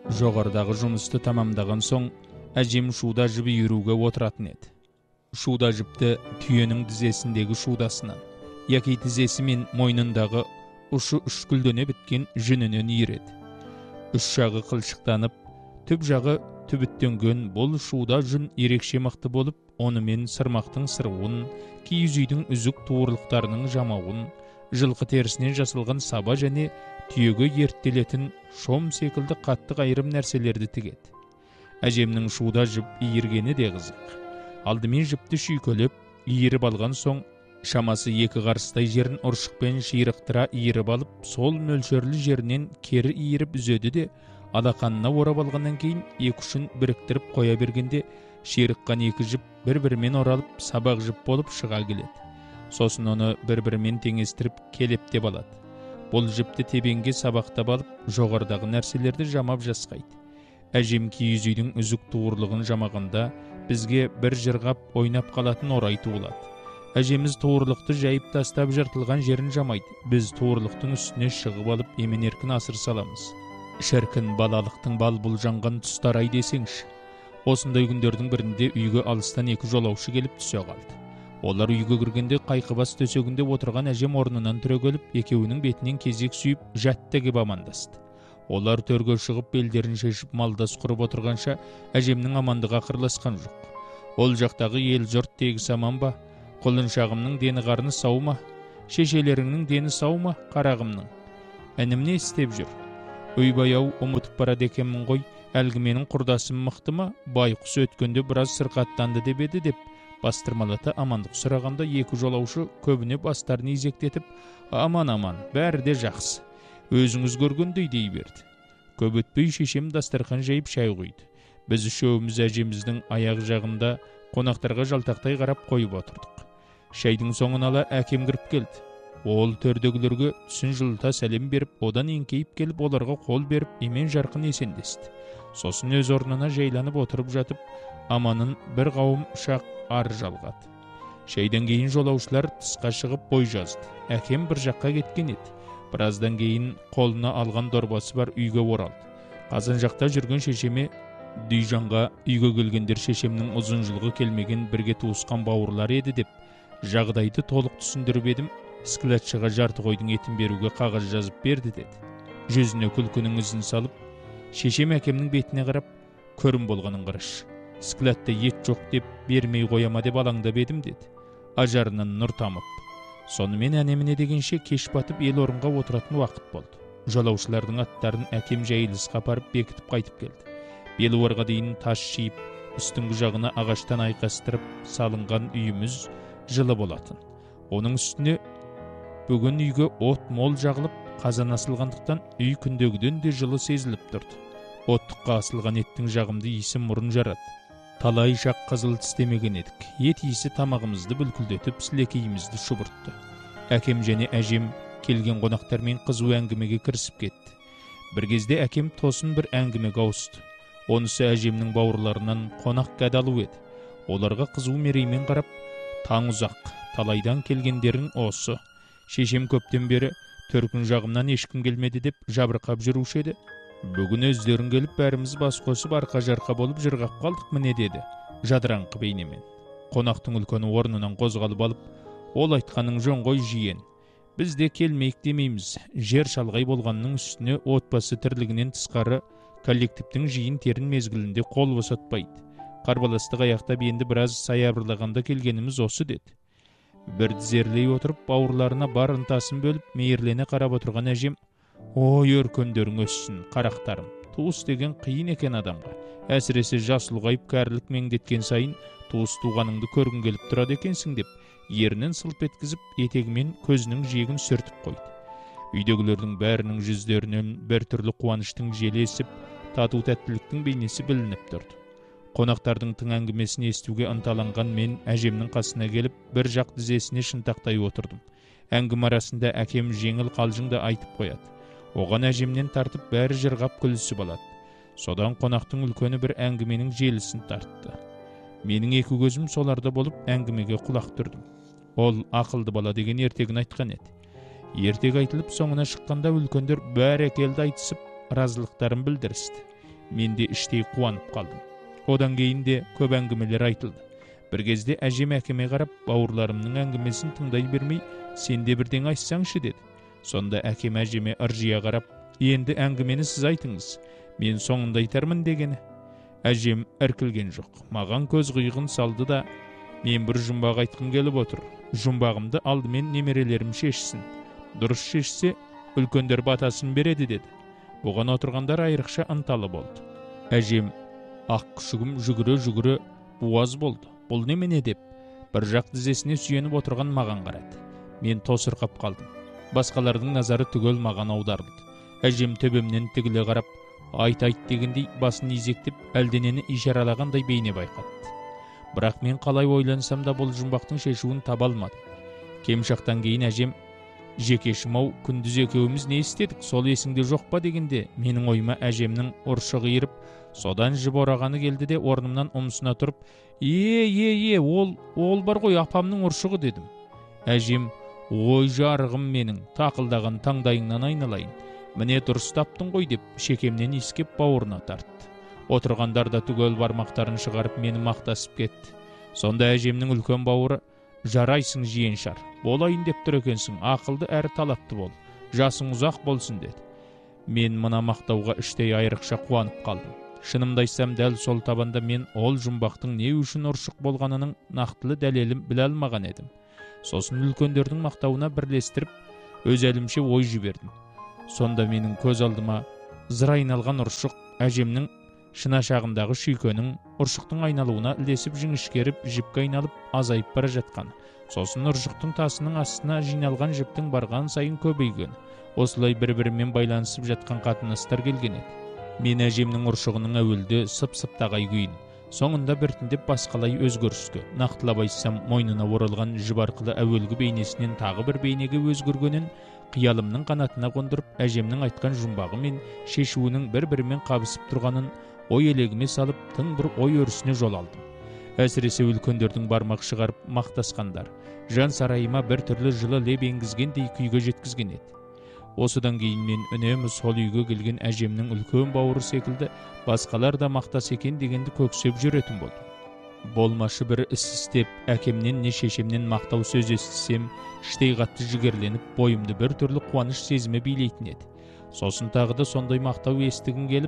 Жоғарыдағы жұмысты тамамдаған соң, әжем шуда жібі үйруге отыратын еді. Шуда жіпті түйенің тізесіндегі шудасынан, яки тізесі мен мойнындағы ұшы үшкілдене біткен жүнінен иіреді. Үш жағы қылшықтанып, түп жағы түбіттенген бұл шуда жүн ерекше мықты болып, онымен сырмақтың сырғуын, киіз үйдің үзік туырлықтарының жамауын, жылқы терісінен жасалған саба және түйеге ертелетін шом секілді қатты айырым нәрселерді тігеді. Әжемнің шуда жіп иіргені де қызық. Алдымен жіпті шүйкөлеп, иіріп алған соң, шамасы 2 қарыстай жерін ұршықпен шиырықтыра иіріп алып, сол мөлшерлі жерінен кері иіріп үзеді де, алақанына орап алғаннан кейін 2 ұшын біріктіріп қоя бергенде, шиырыққан 2 жіп бір-бірімен оралып, сабақ жіп болып шыға келеді. Сосын оны бір-бірімен теңестіріп келептеп алады. Бұл жіпті тебенге сабақтап алып, жоғарыдағы нәрселерді жамап жасқайды. Әжем киіз үйдің үзік туырлығын жамағанда, бізге бір жырғап ойнап қалатын орай туылады. Әжеміз туырлықты жайып тастап жыртылған жерін жамайды. Біз туырлықтың үстіне шығып алып, емен-еркін асыр саламыз. Шіркін балалықтың бал бұлжанған тұстарай десеңші. Осындай күндердің бірінде үйге алыстан 2 жолаушы келіп түсе қалды. Олар үйге кіргенде қайқыбас төсегінде отырған әжем орнынан түрегеліп, екеуінің бетінен кезек сүйіп, жатты кеп амандасты. Олар төрге шығып белдерін шешіп малдас құрып отырғанша, әжемнің амандығы ақырласқан жоқ. Ол жақтағы ел жұрт тегіс аман ба? Құлыншағымның дені қарны сау ма? Шешелеріңнің дені сау ма, қарағымның? Әнім не істеп жүр? Өйбай-ау, ұмытып барады екенмін ғой, әлгі менің құрдасым мықты ма? Байқұс өткенде біраз сырқаттанды деп еді деп, бастырмалата амандық сұрағанда 2 жолаушы көбіне бастарын изектетіп, аман-аман, бәрі де жақсы. Өзіңіз көргендей дей берді. Көп өтпей шешем дастархан жайып шай қойды. Біз үшеуміз әжеміздің аяқ жағында қонақтарға жалтақтай қарап қойып отырдық. Шайдың соңын ала әкем кіріп келді. Ол төрдегілерге түсін жылыта сәлем беріп, одан еңкейіп келіп, оларға қол беріп, емен жарқын есендесті. Сосын өз орнына жайланып отырып жатып, аманын бір қауым шақ ар жалғады. Шайдан кейін жолаушылар тысқа шығып бой жазды. Әкем бір жаққа кеткен еді. Біраздан кейін қолына алған дорбасы бар үйге оралды. Қазан жақта жүрген шешеме Дүйжанға үйге келгендер шешемнің ұзын жылғы келмеген бірге туысқан бауырлар еді деп, жағдайды толық түсіндіріп едім. Скілатшыға жарты қойдың етін беруге қағаз жазып берді деді. Жүзіне күлкінің ізін салып, шешем әкемнің бетіне қарап, көрім болғанын қарашы. Скілатта ет жоқ деп, бермей қояма деп алаңдап едім деді. Ажарынан нұр тамып. Сонымен әнеміне дегенше кеш батып ел орынға отыратын уақыт болды. Жолаушылардың аттарын әкем жайылысқа апарып бекітіп қайтып келді. Белуарға дейін тас шиіп, үстіңгі жағына ағаштан айқастырып салынған үйіміз жылы болатын. Оның үстіне бүгін үйге от мол жағылып, қазан асылғандықтан үй күндегіден де жылы сезіліп тұрды. Оттыққа асылған еттің жағымды иісі мұрын жарады. Талай жақ қызыл тістемеген едік. Ет иісі тамағымызды бүлкілдетіп, сілекейімізді шұбыртты. Әкем және әжем келген қонақтармен қызу әңгімеге кірісіп кетті. Бір кезде әкем тосын бір әңгімеге ауысты. Онысы әжемнің бауырларынан қонақ кәдалу еді. Оларға қызу мереймен қарап, таң ұзақ, талайдан келгендерің осы. Шешем көптен бері төркін жағымнан ешкім келмеді деп жабырқап жүруші еді. Бүгін өздерің келіп бәріміз бас қосып арқа-жарқа болып жырғап қалдық міне деді, жадыраңқы бейнемен. Қонақтың үлкені орнынан қозғалып алып, ол айтқаның жөн ғой жиен. Біз де келмейік демейміз. Жер шалғай болғанның үстіне отбасы тірлігінен тысқары коллективтің жиын терін мезгілінде қол босатпайды. Қарбаластық аяқтап енді біраз саябырлағанда келгеніміз осы деді. Бір тізерлей отырып, бауырларына бар ынтасын бөліп, мейірлене қарап отырған әжем, ой өркендерің өссін, қарақтарым. Туыс деген қиын екен адамға. Әсіресе жас ұлғайып кәрілік меңдеткен сайын туыс туғаныңды көргің келіп тұрады екенсің деп, ерінен сылп еткізіп, етегімен көзінің жиегін сүртіп қойды. Үйдегілердің бәрінің жүздерінен бір түрлі қуаныштың желі есіп, тату тәттіліктің бейнесі білініп тұрды. Қонақтардың тың әңгімесін естуге ынталанған мен әжемнің қасына келіп, бір жақ тізесіне шынтақтай отырдым. Әңгіме арасында әкем жеңіл қалжыңды айтып қояды. Оған әжемнен тартып бәрі жырғап күлісіп алады. Содан қонақтың үлкені бір әңгіменің желісін тартты. Менің 2 көзім соларда болып әңгімеге құлақ түрдім. Ол ақылды бала деген ертегін айтқан еді. Ертегі айтылып соңына шыққанда үлкендер бәрекелді айтысып, разылықтарын білдірісті. Мен де іштей қуанып қалдым. Одан кейін де көп әңгімелер айтылды. Bir кезде әжем әкеме қарап, бауырларымның әңгімесін тыңдай бермей, сен де бірден айтсаңшы деді. Сонда әкем әжеме ыржия қарап, енді әңгімені сіз айтыңыз, мен соңында айтармын дегені. Әжем іркілген жоқ, маған көз қиығын салды да, мен бір жұмбақ айтқым келіп отыр. Жұмбағымды алдымен немерелерім шешсін. Дұрыс шешсе, үлкендер батасын береді деді. Бұған отырғандар айрықша ынталы болды. Әжем ақ күшігім жүгіре буаз болды. Бұл немене деп, бір жақ тізесіне сүйеніп отырған маған қарады. Мен тосырқап қалдым. Басқалардың назары түгел маған аударылды. Әжем төбемнен тігіле қарап, айт дегендей басын изектеп, әлденені ишаралағандай бейне байқатты. Бірақ мен қалай ойлансам да бұл жұмбақтың шешуін таба алмадым. Кемшақтан кейін әжем, жекешім-ау, күндіз екеуміз не істедік, сол есіңде жоқ па дегенде, менің ойыма әжемнің ұршы қиырып, содан жіп орағаны келді де орнымнан ұмсына тұрып, ол бар ғой апамның ұршығы дедім. Әжем, ой жарығым менің, тақылдаған таңдайыңнан айналайын, міне дұрыс таптың ғой деп шекемнен иіскеп бауырына тартты. Отырғандар да түгел бармақтарын шығарып мені мақтасып кетті. Сонда әжемнің үлкен бауыры, жарайсың жиеншар, болайын деп тұр екенсің, ақылды әрі талапты бол, жасың ұзақ болсын деді. Мен мына мақтауға іштей айрықша қуанып қалдым. Шынымды айтсам, дәл сол табанда мен ол жұмбақтың не үшін ұршық болғанының нақтылы дәлелін біле алмаған едім. Сосын үлкендердің мақтауына бірлестіріп, өз әлімше ой жібердім. Сонда менің көз алдыма зыр айналған ұршық, әжемнің шынашағындағы шүйкенің ұршықтың айналуына ілесіп жіңішкеріп, жіпке айналып азайып бара жатқан. Сосын ұршықтың тасының астына жиналған жіптің барған сайын көбейген. Осылай бір-бірімен байланысып жатқан қатынастар келген еді. Мен әжемнің ұршығының әуелде сып-сыптағай күйін, соңында біртіндеп басқалай өзгеріске, нақтылап айтсам, мойнына оралған жіп арқылы әуелгі бейнесінен тағы бір бейнеге өзгергенін қиялымның қанатына қондырып, әжемнің айтқан жұмбағы мен шешуінің бір-бірімен қабысып тұрғанын ой елегіме салып, тың бір ой өрісіне жол алдым. Әсіресе үлкендердің бармақ шығарып мақтасқандар жан сарайыма бір түрлі жылы леп енгізгендей күйге жеткізген еді. Осыдан кейін мен үнемі сол үйге келген әжемнің үлкен бауыры секілді басқалар да мақтас екен дегенді көксеп жүретін болдым. Болмашы бір іс істеп, әкемнен не шешемнен мақтау сөз естісем, іштей қатты жігерленіп, бойымды бір түрлі қуаныш сезімі билейтін еді. Сосын тағы да сондай мақтау естігім келіп,